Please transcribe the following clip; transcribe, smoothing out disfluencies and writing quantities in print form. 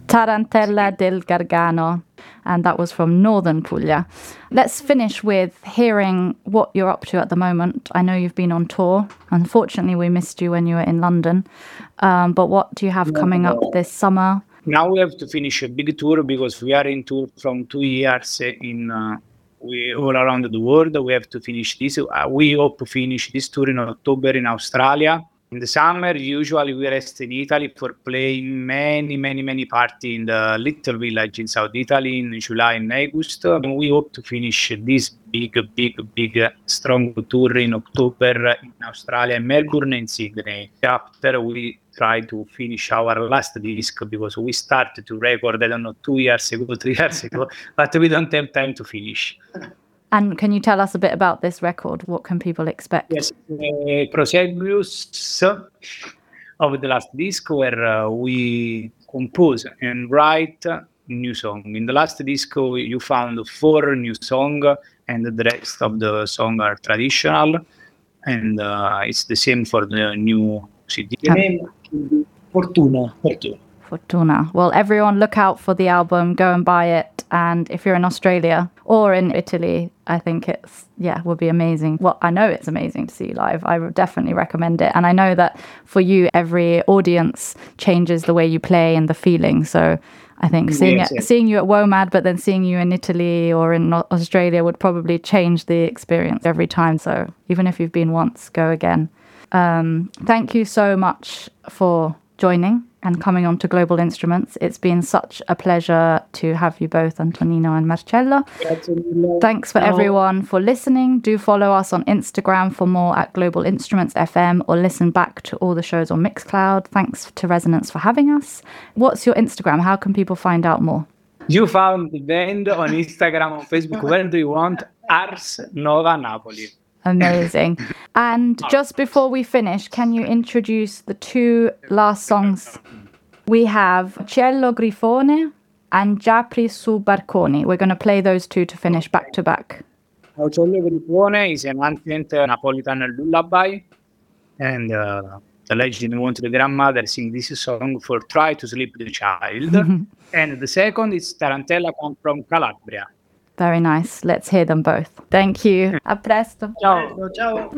Tarantella del Gargano, and that was from Northern Puglia. Let's finish with hearing what you're up to at the moment. I know you've been on tour. Unfortunately, we missed you when you were in London. But what do you have coming up this summer? Now we have to finish a big tour because we are in tour from 2 years we all around the world. We have to finish this. We hope to finish this tour in October in Australia. In the summer, usually we rest in Italy for playing many parties in the little village in South Italy in July and August. And we hope to finish this big, strong tour in October in Australia, in Melbourne and Sydney. After we try to finish our last disc because we started to record, 2 years ago, 3 years ago, but we don't have time to finish. And can you tell us a bit about this record? What can people expect? Yes, Proseguius of the last disc where we compose and write new song. In the last disc, you found 4 new songs and the rest of the songs are traditional. And it's the same for the new CD. The name is Fortuna. Well, everyone look out for the album, go and buy it. And if you're in Australia or in Italy, I think would be amazing. Well, I know it's amazing to see you live. I would definitely recommend it. And I know that for you, every audience changes the way you play and the feeling. So I think seeing you at WOMAD, but then seeing you in Italy or in Australia would probably change the experience every time. So even if you've been once, go again. Thank you so much for joining and coming on to Global Instruments. It's been such a pleasure to have you both, Antonino and Marcello. Thanks for everyone for listening. Do follow us on Instagram for more at Global Instruments FM or listen back to all the shows on Mixcloud. Thanks to Resonance for having us. What's your Instagram? How can people find out more? You found the band on Instagram, on Facebook. Where do you want? Ars Nova Napoli. Amazing. And just before we finish, can you introduce the 2 last songs? We have Cielo Grifone and Giapri su Barconi. We're going to play those 2 to finish back to back. Cielo Grifone is an ancient Napolitan lullaby, and the legend wanted the grandmother sing this song for try to sleep the child. And the second is Tarantella come from Calabria. Very nice. Let's hear them both. Thank you. A presto. Ciao. Ciao.